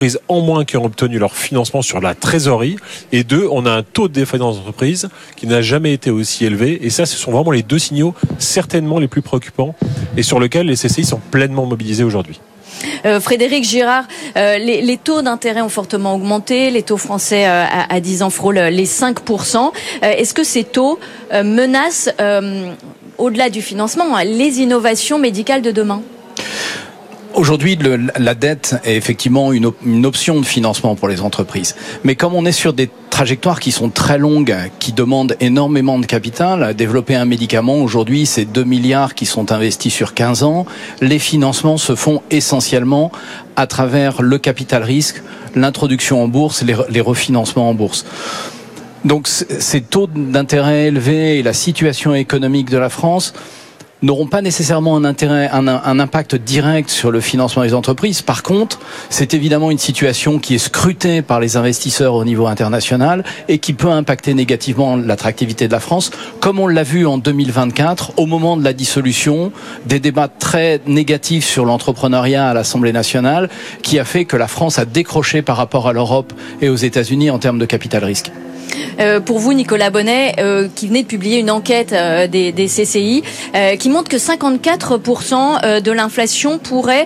en moins qui ont obtenu leur financement sur la trésorerie. Et 2, on a un taux de défaillance d'entreprise qui n'a jamais été aussi élevé. Et ça, ce sont vraiment les 2 signaux certainement les plus préoccupants et sur lesquels les CCI sont pleinement mobilisés aujourd'hui. Frédéric Girard, les taux d'intérêt ont fortement augmenté. Les taux français à 10 ans frôlent les 5%. Est-ce que ces taux menacent, au-delà du financement, les innovations médicales de demain ? Aujourd'hui, la dette est effectivement une option de financement pour les entreprises. Mais comme on est sur des trajectoires qui sont très longues, qui demandent énormément de capital, développer un médicament, aujourd'hui, c'est 2 milliards qui sont investis sur 15 ans. Les financements se font essentiellement à travers le capital risque, l'introduction en bourse, les refinancements en bourse. Donc, ces taux d'intérêt élevés et la situation économique de la France n'auront pas nécessairement un impact direct sur le financement des entreprises. Par contre, c'est évidemment une situation qui est scrutée par les investisseurs au niveau international et qui peut impacter négativement l'attractivité de la France, comme on l'a vu en 2024, au moment de la dissolution, des débats très négatifs sur l'entrepreneuriat à l'Assemblée nationale, qui a fait que la France a décroché par rapport à l'Europe et aux États-Unis en termes de capital risque. Pour vous, Nicolas Bonnet, qui venez de publier une enquête des CCI qui montre que 54% de l'inflation pourrait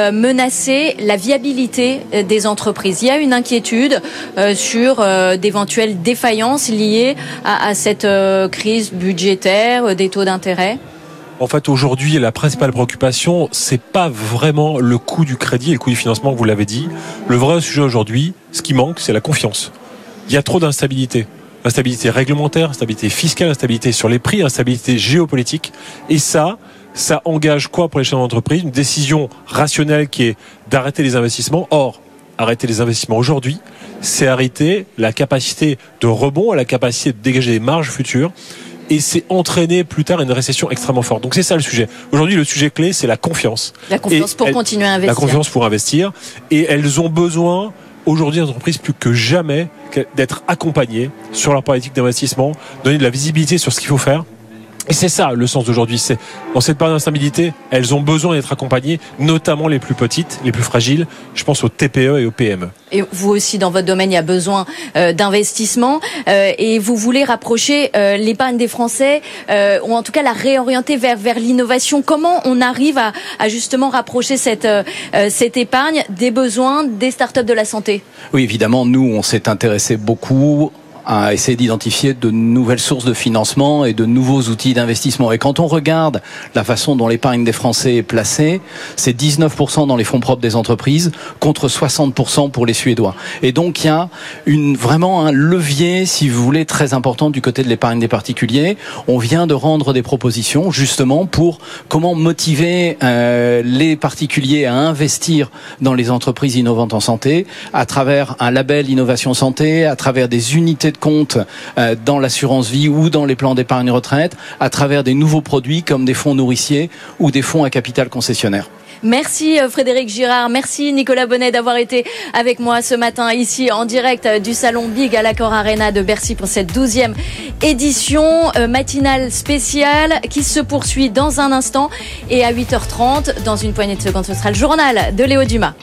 menacer la viabilité des entreprises. Il y a une inquiétude sur d'éventuelles défaillances liées à cette crise budgétaire, des taux d'intérêt. En fait, aujourd'hui, la principale préoccupation, c'est pas vraiment le coût du crédit et le coût du financement, vous l'avez dit. Le vrai sujet aujourd'hui, ce qui manque, c'est la confiance. Il y a trop d'instabilité. Instabilité réglementaire, instabilité fiscale, instabilité sur les prix, instabilité géopolitique. Et ça engage quoi pour les chefs d'entreprise ? Une décision rationnelle qui est d'arrêter les investissements. Or, arrêter les investissements aujourd'hui, c'est arrêter la capacité de rebond, la capacité de dégager des marges futures. Et c'est entraîner plus tard une récession extrêmement forte. Donc c'est ça le sujet. Aujourd'hui, le sujet clé, c'est la confiance. La confiance pour continuer à investir. La confiance pour investir. Et elles ont besoin, aujourd'hui, les entreprises, plus que jamais, d'être accompagnées sur leur politique d'investissement, donner de la visibilité sur ce qu'il faut faire. Et c'est ça le sens d'aujourd'hui. C'est dans cette période d'instabilité, elles ont besoin d'être accompagnées, notamment les plus petites, les plus fragiles. Je pense aux TPE et aux PME. Et vous aussi, dans votre domaine, il y a besoin d'investissement. Et vous voulez rapprocher l'épargne des Français, ou en tout cas la réorienter vers l'innovation. Comment on arrive à justement rapprocher cette épargne des besoins des startups de la santé ? Oui, évidemment, nous, on s'est intéressé beaucoup à essayer d'identifier de nouvelles sources de financement et de nouveaux outils d'investissement. Et quand on regarde la façon dont l'épargne des Français est placée, c'est 19% dans les fonds propres des entreprises contre 60% pour les Suédois. Et donc il y a vraiment un levier, si vous voulez, très important du côté de l'épargne des particuliers. On vient de rendre des propositions justement pour comment motiver les particuliers à investir dans les entreprises innovantes en santé à travers un label Innovation Santé, à travers des unités de compte dans l'assurance vie ou dans les plans d'épargne retraite, à travers des nouveaux produits comme des fonds nourriciers ou des fonds à capital concessionnaire. Merci Frédéric Girard, merci Nicolas Bonnet d'avoir été avec moi ce matin ici en direct du salon Big à l'Accor Arena de Bercy pour cette 12e édition matinale spéciale qui se poursuit dans un instant et à 8h30, dans une poignée de secondes, ce sera le journal de Léo Dumas.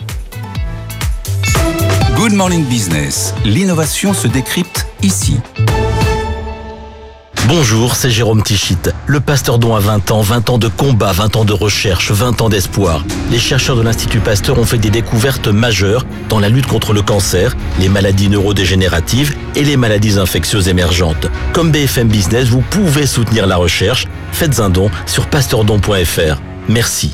Good Morning Business, l'innovation se décrypte ici. Bonjour, c'est Jérôme Tichit. Le Pasteur Don a 20 ans de combat, 20 ans de recherche, 20 ans d'espoir. Les chercheurs de l'Institut Pasteur ont fait des découvertes majeures dans la lutte contre le cancer, les maladies neurodégénératives et les maladies infectieuses émergentes. Comme BFM Business, vous pouvez soutenir la recherche. Faites un don sur pasteurdon.fr. Merci.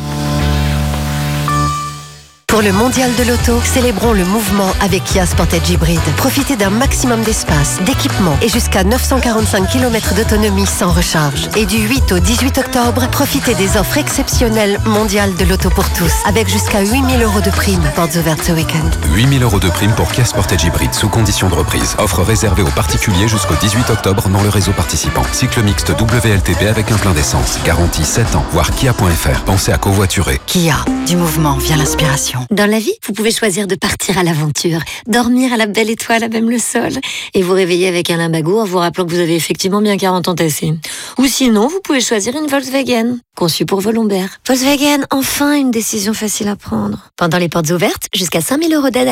Pour le mondial de l'auto, célébrons le mouvement avec Kia Sportage Hybrid. Profitez d'un maximum d'espace, d'équipement et jusqu'à 945 km d'autonomie sans recharge. Et du 8 au 18 octobre, profitez des offres exceptionnelles mondiales de l'auto pour tous, avec jusqu'à 8 000 € de prime. Portes ouvertes ce week-end. 8 000 € de prime pour Kia Sportage Hybrid sous condition de reprise. Offre réservée aux particuliers jusqu'au 18 octobre dans le réseau participant. Cycle mixte WLTP avec un plein d'essence. Garantie 7 ans. Voir kia.fr. Pensez à covoiturer. Kia, du mouvement vient l'inspiration. Dans la vie, vous pouvez choisir de partir à l'aventure, dormir à la belle étoile à même le sol et vous réveiller avec un limbago en vous rappelant que vous avez effectivement bien 40 ans tassés. Ou sinon, vous pouvez choisir une Volkswagen, conçue pour vos lombaires. Volkswagen, enfin une décision facile à prendre. Pendant les portes ouvertes, jusqu'à 5 000 € d'aide à